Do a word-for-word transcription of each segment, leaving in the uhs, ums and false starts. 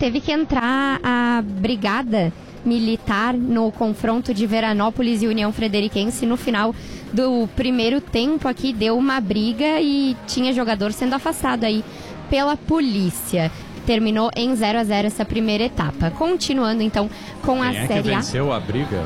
teve que entrar a brigada militar no confronto de Veranópolis e União Frederiquense no final do primeiro tempo. Aqui deu uma briga e tinha jogador sendo afastado aí pela polícia. Terminou em zero a zero essa primeira etapa. Continuando então com a Quem é Série que A. venceu a briga?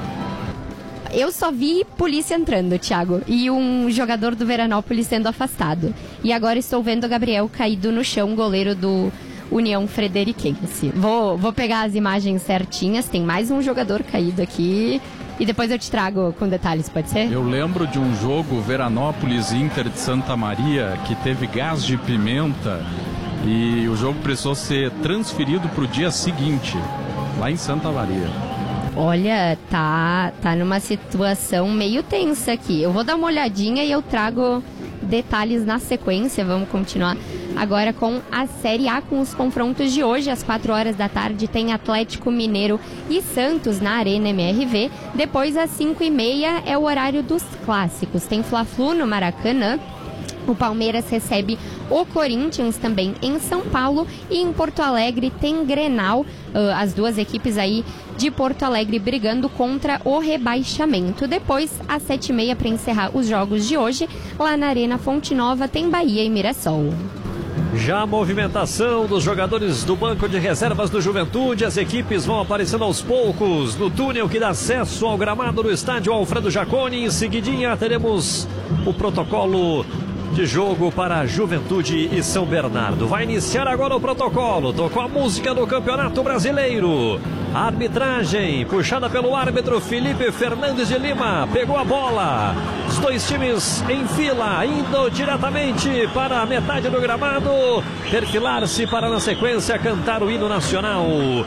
Eu só vi polícia entrando, Thiago, e um jogador do Veranópolis sendo afastado. E agora estou vendo o Gabriel caído no chão, goleiro do União Frederiquense. Vou, vou pegar as imagens certinhas, tem mais um jogador caído aqui e depois eu te trago com detalhes, pode ser? Eu lembro de um jogo Veranópolis Inter de Santa Maria que teve gás de pimenta e o jogo precisou ser transferido para o dia seguinte, lá em Santa Maria. Olha, tá, tá numa situação meio tensa aqui. Eu vou dar uma olhadinha e eu trago detalhes na sequência. Vamos continuar agora com a Série A, com os confrontos de hoje. Às quatro horas da tarde tem Atlético Mineiro e Santos na Arena M R V. Depois, às cinco e meia, é o horário dos clássicos. Tem Fla-Flu no Maracanã. O Palmeiras recebe o Corinthians também em São Paulo, e em Porto Alegre tem Grenal, uh, as duas equipes aí de Porto Alegre brigando contra o rebaixamento. Depois, às sete e meia, para encerrar os jogos de hoje, lá na Arena Fonte Nova tem Bahia e Mirassol. Já a movimentação dos jogadores do banco de reservas do Juventude, as equipes vão aparecendo aos poucos no túnel que dá acesso ao gramado do estádio Alfredo Jaconi. Em seguidinha teremos o protocolo de jogo para Juventude e São Bernardo. Vai iniciar agora o protocolo. Tocou a música do Campeonato Brasileiro. A arbitragem puxada pelo árbitro Felipe Fernandes de Lima. Pegou a bola. Os dois times em fila, indo diretamente para a metade do gramado. Perfilar-se para, na sequência, cantar o hino nacional.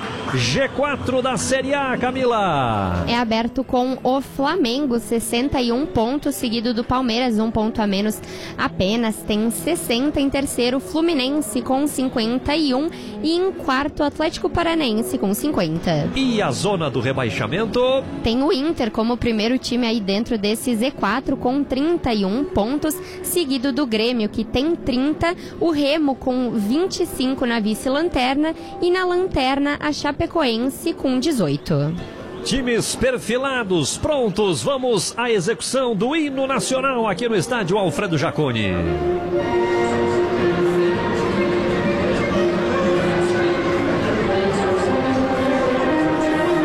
G quatro da Série A, Camila. É aberto com o Flamengo, sessenta e um pontos, seguido do Palmeiras, um ponto a menos apenas, tem sessenta. Em terceiro, Fluminense com cinquenta e um, e em quarto, Atlético Paranaense com cinquenta. E a zona do rebaixamento? Tem o Inter como primeiro time aí dentro desse Z quatro com trinta e um pontos, seguido do Grêmio, que tem trinta, o Remo com vinte e cinco na vice-lanterna, e na lanterna a Chapecoense com dezoito. Times perfilados, prontos, vamos à execução do hino nacional aqui no estádio Alfredo Jaconi.